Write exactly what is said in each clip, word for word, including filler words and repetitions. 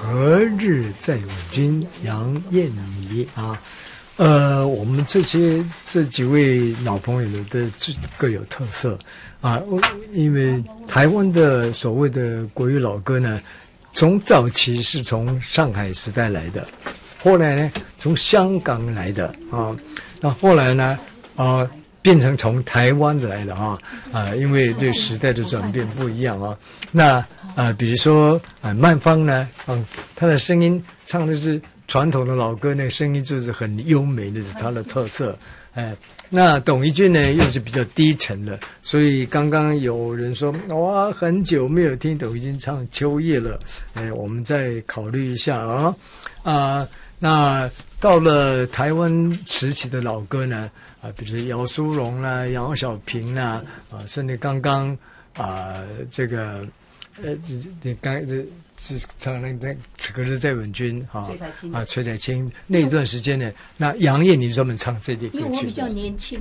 何日再问君？杨燕妮啊。呃，我们这些这几位老朋友呢，都各有特色啊。因为台湾的所谓的国语老歌呢，从早期是从上海时代来的，后来呢从香港来的啊，那后来呢啊变成从台湾来的啊啊，因为对时代的转变不一样啊。那啊，比如说啊，曼芳呢，嗯，她的声音唱的是传统的老歌，那个声音就是很优美，那是它的特色。哎，那董一君呢又是比较低沉的，所以刚刚有人说哇，很久没有听董一君唱《秋叶》了，哎，我们再考虑一下啊啊。那到了台湾时期的老歌呢，啊，比如说姚苏蓉啦、杨小萍啦，啊，甚至刚刚啊这个呃，你刚这。是唱那那此刻是在吻君哈啊，崔彩青那一段时间呢，那杨燕妮专门唱这类歌曲。 因为我比较年轻，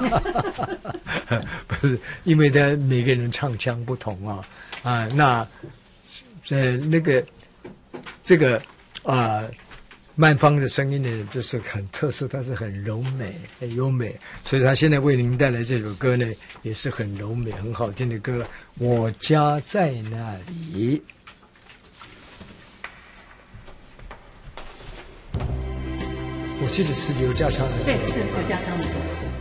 不是，因为他每个人唱腔不同啊啊，那呃那个这个啊曼芳的声音呢，就是很特色，它是很柔美、很优美，所以他现在为您带来这首歌呢，也是很柔美、很好听的歌。我家在那里。我记得是刘家昌的， 对，是刘家昌的歌。